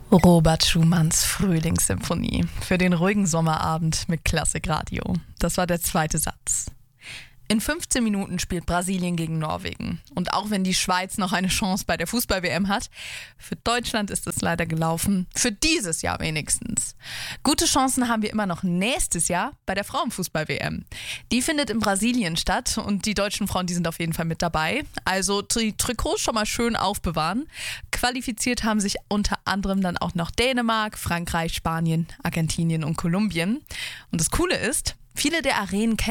Robert Schumanns Frühlingssymphonie für den ruhigen Sommerabend mit Klassikradio. Das war der zweite Satz. In 15 Minuten spielt Brasilien gegen Norwegen. Und auch wenn die Schweiz noch eine Chance bei der Fußball-WM hat, für Deutschland ist es leider gelaufen. Für dieses Jahr wenigstens. Gute Chancen haben wir immer noch nächstes Jahr bei der Frauenfußball-WM. Die findet in Brasilien statt und die deutschen Frauen, die sind auf jeden Fall mit dabei. Also die Trikots schon mal schön aufbewahren. Qualifiziert haben sich unter anderem dann auch noch Dänemark, Frankreich, Spanien, Argentinien und Kolumbien. Und das Coole ist, viele der Arenen kennen